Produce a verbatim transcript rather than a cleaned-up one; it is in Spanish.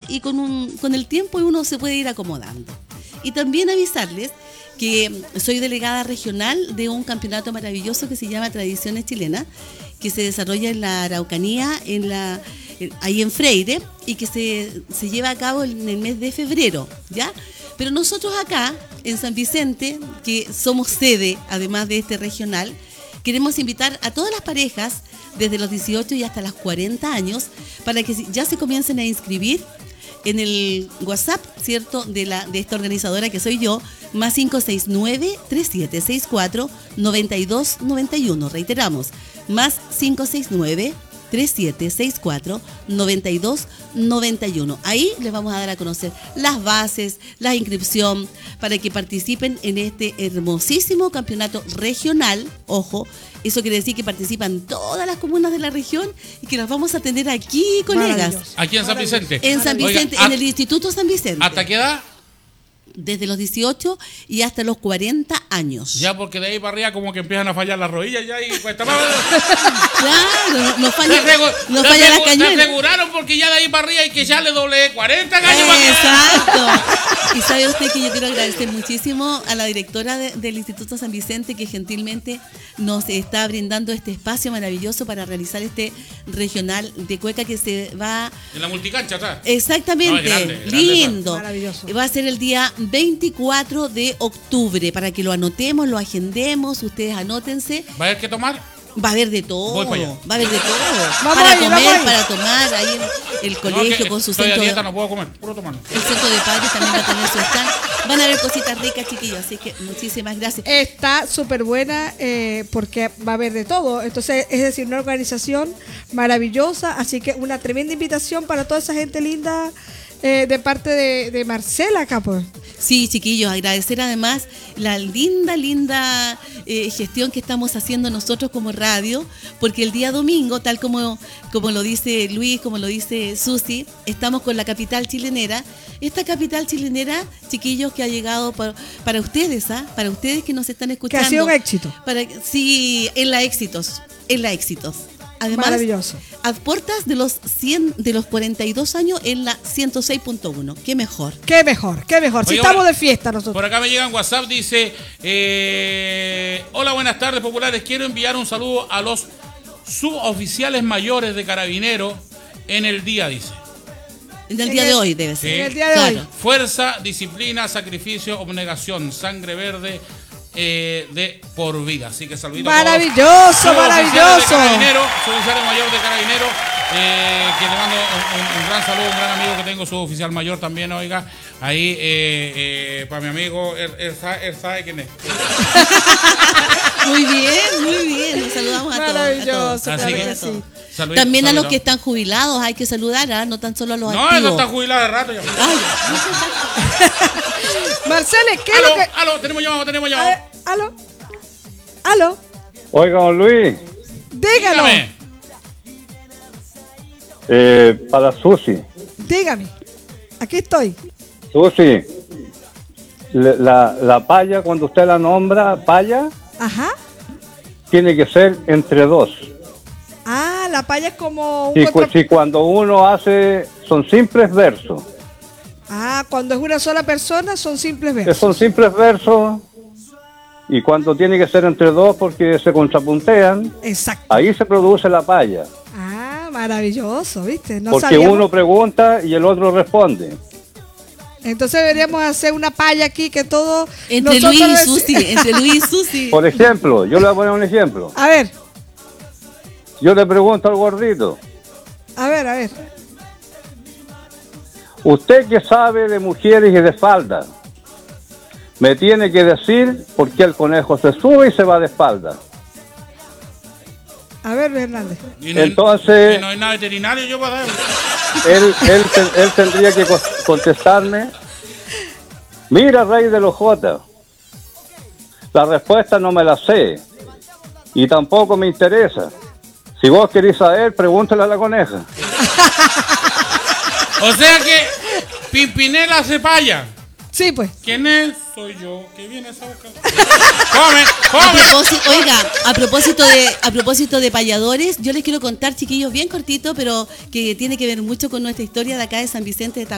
y con, un, con el tiempo uno se puede ir acomodando. Y también avisarles que soy delegada regional de un campeonato maravilloso que se llama Tradiciones Chilenas, que se desarrolla en la Araucanía, en la, ahí en Freire, y que se, se lleva a cabo en el mes de febrero, ¿ya? Pero nosotros acá, en San Vicente, que somos sede, además de este regional, queremos invitar a todas las parejas, desde los dieciocho y hasta los cuarenta años, para que ya se comiencen a inscribir en el WhatsApp, ¿cierto?, de la de esta organizadora que soy yo, más cinco seis nueve, tres siete seis cuatro, nueve dos nueve uno. Reiteramos, más cinco seis nueve, tres siete seis cuatro, nueve dos nueve uno. Ahí les vamos a dar a conocer las bases, la inscripción, para que participen en este hermosísimo campeonato regional. Ojo, eso quiere decir que participan todas las comunas de la región y que las vamos a tener aquí, colegas. Aquí en San Vicente. En San Vicente, Oiga, en el Instituto San Vicente. ¿Hasta qué edad? Desde los dieciocho y hasta los cuarenta años. Ya, porque de ahí para arriba como que empiezan a fallar las rodillas ya y cuesta más. Claro, no falla, no te falla asegu- la cañuela. Te aseguraron porque ya de ahí para arriba hay que echarle doble cuarenta años para que... Exacto. Y sabe usted que yo quiero agradecer muchísimo a la directora de, del Instituto San Vicente, que gentilmente nos está brindando este espacio maravilloso para realizar este regional de cueca que se va... En la multicancha, ¿está? Exactamente, No, es grande, es grande, lindo. Maravilloso. Va a ser el día veinticuatro de octubre, para que lo anotemos, lo agendemos, ustedes anótense. ¿Va a haber que tomar? Va a haber de todo, Voy para allá. va a haber de todo. Vamos para ahí, comer, vamos ahí. para tomar, ahí en el colegio No, que con su estoy a centro de, dieta, no puedo comer, puro tomar. el centro de padres también va a tener su stand. Van a haber cositas ricas, chiquillos, así que muchísimas gracias. Está súper buena eh, porque va a haber de todo. Entonces, es decir, una organización maravillosa. Así que una tremenda invitación para toda esa gente linda eh, de parte de, de Marcela acá, pues. Sí, chiquillos, agradecer además la linda, linda eh, gestión que estamos haciendo nosotros como radio, porque el día domingo, tal como, como lo dice Luis, como lo dice Susi, estamos con la capital chilenera. Esta capital chilenera, chiquillos, que ha llegado para, para ustedes, ¿ah? Para ustedes que nos están Que escuchando. ha sido un éxito. Para, sí, en la éxitos, en la éxitos. Además, Maravilloso. a puertas de los cien, de los cuarenta y dos años en la ciento seis punto uno. Qué mejor. Qué mejor, qué mejor. Si Oye, estamos ahora- de fiesta nosotros. Por acá me llega en WhatsApp, dice, eh, hola, buenas tardes, populares. Quiero enviar un saludo a los suboficiales mayores de Carabineros en el día, dice. En el En día el- de hoy debe ser. En el día de Claro. hoy. Fuerza, disciplina, sacrificio, abnegación, sangre verde eh, de por vida. Así que saludito a todos. Maravilloso, Suboficiales maravilloso. de Carabineros, suboficiales mayor de Carabineros, eh, que le mando un, un- un gran saludo, un gran amigo que tengo, suboficial mayor también, oiga. Ahí, eh, eh, para mi amigo, él, él sabe, él sabe quién es. Muy bien, muy bien. Los saludamos a todos. a Maravilloso, todos. Así claro que- que sí. Saludito, También a los saludito. que están jubilados hay que saludar, ¿ah? No tan solo a los No, activos. eso está jubilado de rato ya. Ay, Marcela, ¿qué es Aló, lo que...? aló, tenemos llamado, tenemos A llamado. ver, aló. Aló. Oiga, don Luis, Dígalo. Dígame. eh, para Susi. Dígame. Aquí estoy. Susi, le- la, la paya, cuando usted la nombra, paya, Ajá. tiene que ser entre dos. Ah, la paya es como un Si, cu- contra- si cuando uno hace, son simples versos. Ah, cuando es una sola persona son simples Que versos. son simples versos. Y cuando tiene que ser entre dos porque se contrapuntean, Exacto. ahí se produce la paya. Ah, maravilloso, ¿viste? No Porque sabíamos. uno pregunta y el otro responde. Entonces deberíamos hacer una palla aquí que todo... entre nosotros Luis y deci- Susi, entre Luis y Susi. Por ejemplo, yo le voy a poner un ejemplo. A ver, Yo le pregunto al gordito, a ver, a ver. usted que sabe de mujeres y de falda, me tiene que decir por qué el conejo se sube y se va de espalda. A ver, Hernández. Y no hay- Entonces- y no hay nada veterinario yo para dar. Él, él, te- él tendría que co- contestarme, mira, rey de los Jotas, la respuesta no me la sé y tampoco me interesa. Si vos querés saber, pregúntale a la coneja. O sea que Pimpinela se paya. Sí, pues. ¿Quién es? Soy yo. ¿Qué vienes a buscar? ¡Come! A ¡Come! propósito, oiga, a propósito de a propósito de payadores, yo les quiero contar, chiquillos, bien cortito, pero que tiene que ver mucho con nuestra historia de acá de San Vicente de Tahuatahua.